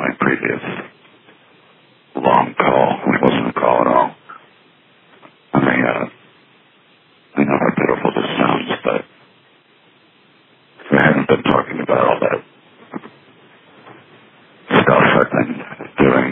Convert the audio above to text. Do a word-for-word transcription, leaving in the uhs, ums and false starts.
my previous long call, which wasn't a call at all. I mean, uh, I know how pitiful this sounds, but I haven't been talking about all that